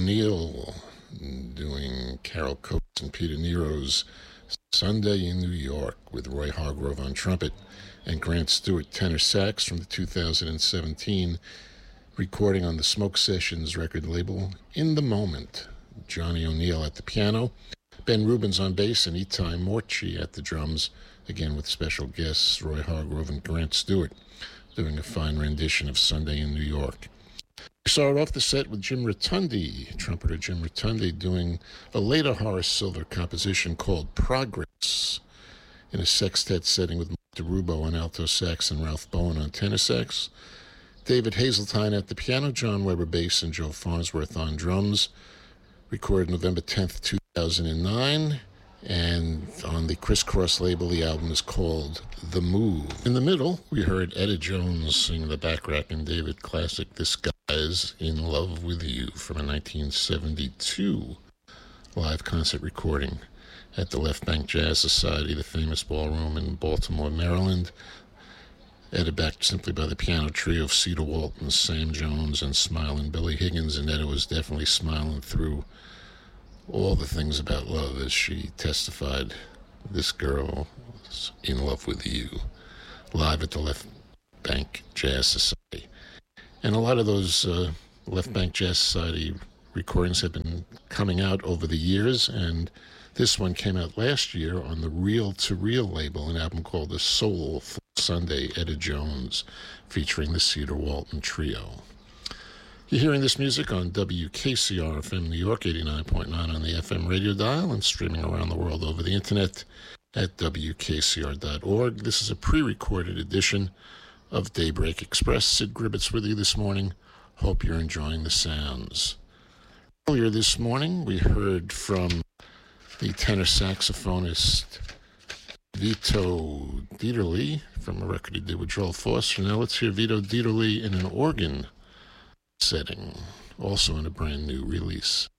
O'Neill doing Carol Coates and Peter Nero's Sunday in New York with Roy Hargrove on trumpet and Grant Stewart tenor sax from the 2017 recording on the Smoke Sessions record label, In the Moment. Johnny O'Neill at the piano, Ben Rubens on bass, and Itai Morchi at the drums, again with special guests Roy Hargrove and Grant Stewart doing a fine rendition of Sunday in New York. We started off the set with Jim Rotundi, trumpeter Jim Rotundi, doing a later Horace Silver composition called Progress in a sextet setting with Mark DeRubo on alto sax and Ralph Bowen on tenor sax. David Hazeltine at the piano, John Weber bass, and Joe Farnsworth on drums. Recorded November 10th, 2009. And on the Criss Cross label, the album is called The Move. In the middle, we heard Etta Jones sing the back-racking David classic, This Guy's in Love with You, from a 1972 live concert recording at the Left Bank Jazz Society, the famous ballroom in Baltimore, Maryland. Etta backed simply by the piano trio of Cedar Walton, Sam Jones, and smiling Billy Higgins, and Etta was definitely smiling through all the things about love as she testified, this girl is in love with you, live at the Left Bank Jazz Society. And a lot of those Left Bank Jazz Society recordings have been coming out over the years, and this one came out last year on the Reel to Reel label, an album called The Soul Full Sunday, Etta Jones, featuring the Cedar Walton Trio. You're hearing this music on WKCR FM New York, 89.9 on the FM radio dial, and streaming around the world over the internet at WKCR.org. This is a pre-recorded edition of Daybreak Express. Sid Gribbetts with you this morning. Hope you're enjoying the sounds. Earlier this morning, we heard from the tenor saxophonist Vito Dieterle from a record he did with Joel Foster. Now let's hear Vito Dieterle in an organ setting, also in a brand new release.